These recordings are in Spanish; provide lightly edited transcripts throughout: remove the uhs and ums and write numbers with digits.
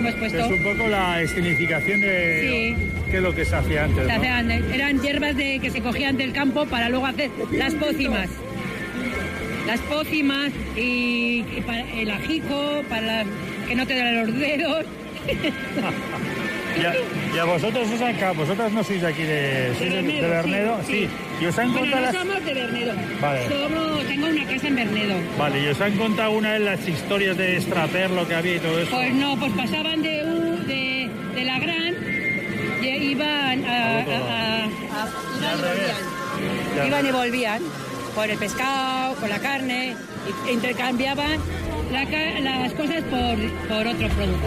hemos puesto. Es un poco la escenificación de qué es lo que se hacía antes, ¿no? Eran hierbas que se cogían del campo para luego hacer las pócimas. Las pócimas y para el ajico, para que no te duelen los dedos. ¿Y a vosotros os han... Vosotras no sois de aquí de Bernedo? Sí. ¿Y os han contado no somos de Bernedo. Vale. Tengo una casa en Bernedo. Vale, ¿y os han contado una vez las historias de extraper, lo que había y todo eso? Pues no, pues pasaban de la Gran, iban iban y volvían por el pescado, por la carne, e intercambiaban las cosas por otro producto.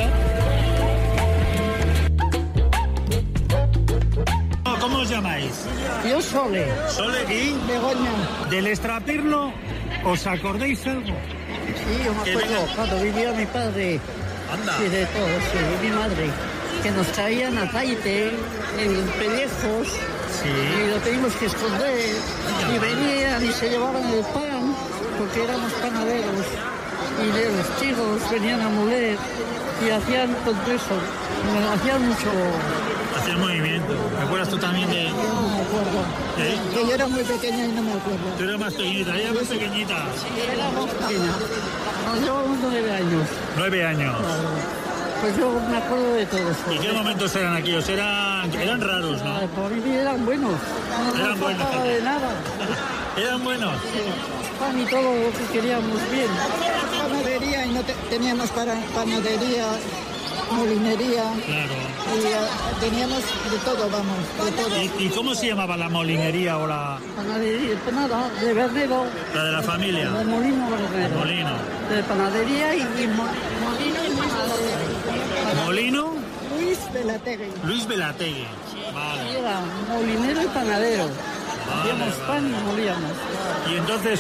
¿Cómo os llamáis? Yo Sole. ¿Sole y? Begoña. ¿Del extrapirlo os acordáis algo? Sí, yo me acuerdo cuando vivía mi padre. Anda. Sí, de todo, sí, mi madre. Que nos traían aceite en pellejos. Sí. Y lo teníamos que esconder. Y venían y se llevaban el pan, porque éramos panaderos. Y los chicos venían a moler y hacían todo eso. Hacían mucho... Hacían movimiento. ¿Me acuerdas tú también de...? Yo no me acuerdo. Que yo era muy pequeña y no me acuerdo. Tú eras más pequeñita, ella más pequeñita. Era más pequeña. Nos llevamos 9 años. 9 años. Pues yo me acuerdo de todo eso. ¿Y qué momentos eran aquellos? Eran raros, ¿no? Para mí eran buenos. No eran buenos. faltaba de nada. ¿Eran buenos? Pan y todo lo que queríamos bien. Panadería y no teníamos panadería, molinería. Claro. Y teníamos de todo, vamos, de todo. ¿Y cómo se llamaba la molinería o la...? Panadería, nada, de Bernedo. ¿La de la familia? De Molino Bernedo. Molino. De panadería y molino y panadería. ¿Molino? Luis Belategui. Luis Belategui. Vale. Era molinero y panadero. Vale, Hacíamos pan y molíamos. Y entonces,